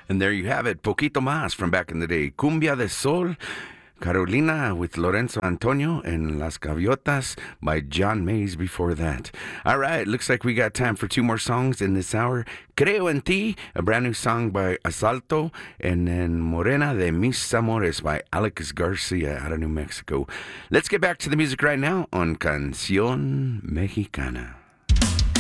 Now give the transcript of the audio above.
And there you have it, Poquito Más from back in the day. Cumbia de Sol, Carolina with Lorenzo Antonio, and Las Gaviotas by John Mays before that. All right, looks like we got time for two more songs in this hour. Creo en Ti, a brand new song by Asalto, and then Morena de Mis Amores by Alex Garcia out of New Mexico. Let's get back to the music right now on Canción Mexicana.